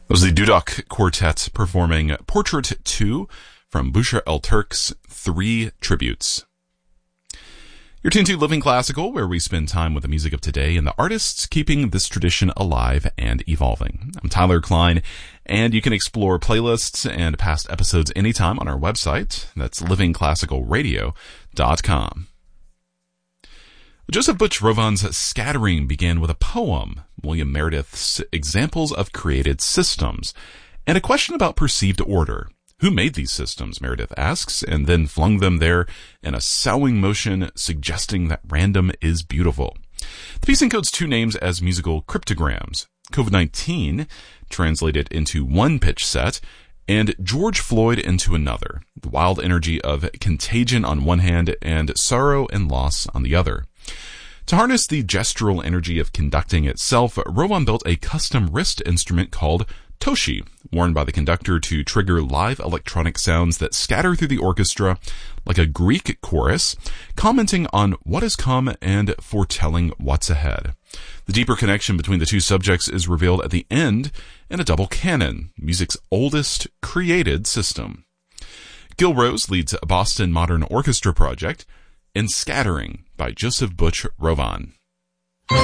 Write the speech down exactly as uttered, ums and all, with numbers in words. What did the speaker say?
was the Dudok Quartet performing Portrait two from Boucher El Turk's Three Tributes. You're tuned to Living Classical, where we spend time with the music of today and the artists keeping this tradition alive and evolving. I'm Tyler Klein, and you can explore playlists and past episodes anytime on our website. That's living classical radio dot com. Joseph Butch Rovan's Scattering began with a poem, William Meredith's Examples of Created Systems, and a question about perceived order. Who made these systems, Meredith asks, and then flung them there in a soughing motion, suggesting that random is beautiful. The piece encodes two names as musical cryptograms, COVID nineteen, translated into one pitch set, and George Floyd into another, the wild energy of contagion on one hand and sorrow and loss on the other. To harness the gestural energy of conducting itself, Rovan built a custom wrist instrument called Toshi, worn by the conductor to trigger live electronic sounds that scatter through the orchestra like a Greek chorus, commenting on what has come and foretelling what's ahead. The deeper connection between the two subjects is revealed at the end in a double canon, music's oldest created system. Gil Rose leads a Boston Modern Orchestra project in Scattering by Joseph Butch Rovan.